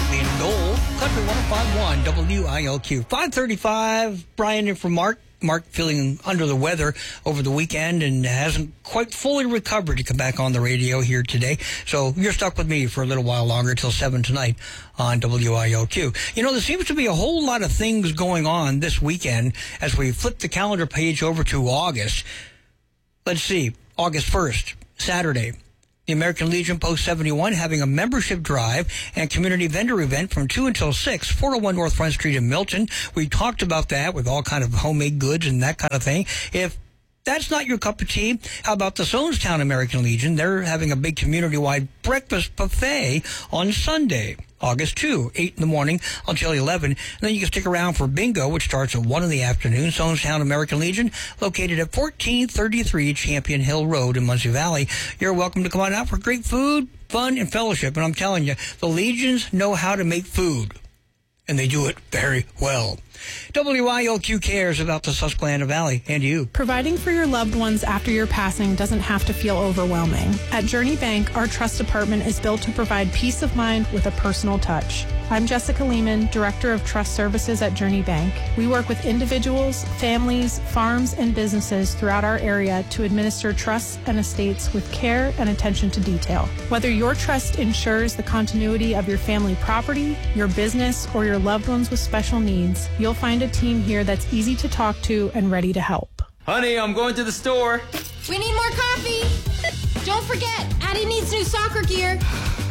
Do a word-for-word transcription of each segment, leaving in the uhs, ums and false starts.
Whitley and Gold, Country one oh five point one W I L Q. five thirty-five, Brian in for Mark. Mark feeling under the weather over the weekend and hasn't quite fully recovered to come back on the radio here today. So you're stuck with me for a little while longer till seven tonight on W I L Q. You know, there seems to be a whole lot of things going on this weekend as we flip the calendar page over to August. Let's see, August first, Saturday. The American Legion Post seventy-one having a membership drive and community vendor event from two until six, four oh one North Front Street in Milton. We talked about that with all kind of homemade goods and that kind of thing. If that's not your cup of tea, how about the Sonestown American Legion? They're having a big community-wide breakfast buffet on Sunday, August second, eight in the morning until eleven. And then you can stick around for bingo, which starts at one in the afternoon. Sonestown American Legion, located at fourteen thirty-three Champion Hill Road in Muncie Valley. You're welcome to come on out for great food, fun, and fellowship. And I'm telling you, the Legions know how to make food, and they do it very well. W I L Q cares about the Susquehanna Valley and you. Providing for your loved ones after your passing doesn't have to feel overwhelming. At Journey Bank, our trust department is built to provide peace of mind with a personal touch. I'm Jessica Lehman, Director of Trust Services at Journey Bank. We work with individuals, families, farms, and businesses throughout our area to administer trusts and estates with care and attention to detail. Whether your trust ensures the continuity of your family property, your business, or your loved ones with special needs, you'll find a team here that's easy to talk to and ready to help. Honey, I'm going to the store. We need more coffee. Don't forget, Addie needs new soccer gear.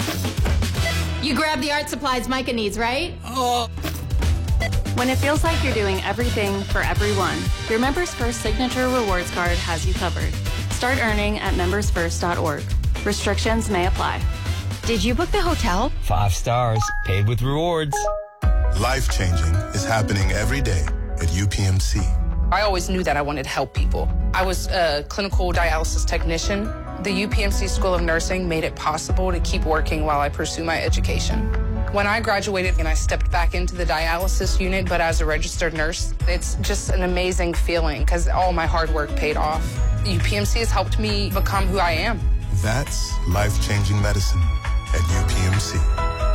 You grab the art supplies Micah needs, right? Oh. When it feels like you're doing everything for everyone, your Members First Signature Rewards Card has you covered. Start earning at members first dot org. Restrictions may apply. Did you book the hotel? Five stars, paid with rewards. Life-changing is happening every day at U P M C. I always knew that I wanted to help people. I was a clinical dialysis technician. The U P M C School of Nursing made it possible to keep working while I pursue my education. When I graduated and I stepped back into the dialysis unit, but as a registered nurse, it's just an amazing feeling because all my hard work paid off. U P M C has helped me become who I am. That's life-changing medicine at U P M C.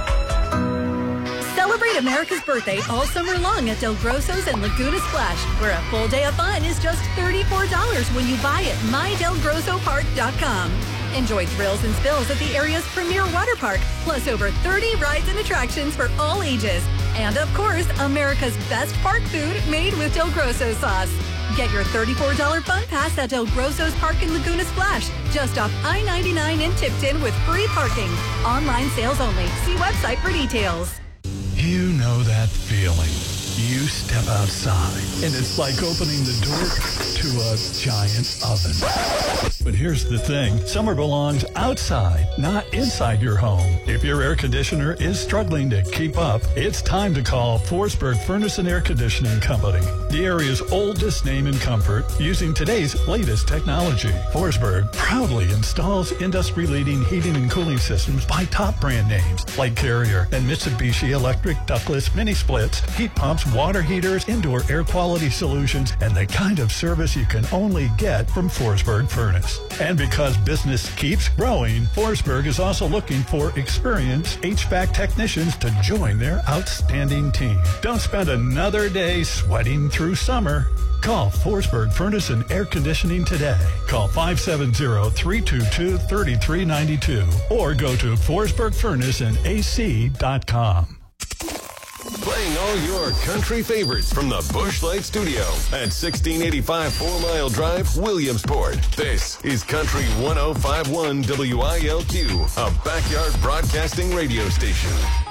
Celebrate America's birthday all summer long at Del Grosso's and Laguna Splash, where a full day of fun is just thirty-four dollars when you buy at my del grosso park dot com. Enjoy thrills and spills at the area's premier water park, plus over thirty rides and attractions for all ages. And of course, America's best park food made with Del Grosso sauce. Get your thirty-four dollars fun pass at Del Grosso's Park in Laguna Splash, just off I ninety-nine in Tipton with free parking. Online sales only. See website for details. You know that feeling. You step outside, and it's like opening the door to a giant oven. But here's the thing. Summer belongs outside, not inside your home. If your air conditioner is struggling to keep up, it's time to call Forsberg Furnace and Air Conditioning Company, the area's oldest name in comfort, using today's latest technology. Forsberg proudly installs industry-leading heating and cooling systems by top brand names like Carrier and Mitsubishi Electric ductless mini splits, heat pumps, water heaters, indoor air quality solutions, and the kind of service you can only get from Forsberg Furnace. And because business keeps growing, Forsberg is also looking for experienced H V A C technicians to join their outstanding team. Don't spend another day sweating through summer. Call Forsberg Furnace and Air Conditioning today. Call five seven zero, three two two, three three nine two or go to forsberg furnace and A C dot com. Playing all your country favorites from the Busch Light Studio at sixteen eighty-five Four Mile Drive, Williamsport. This is Country one oh five point one W I L Q, a backyard broadcasting radio station.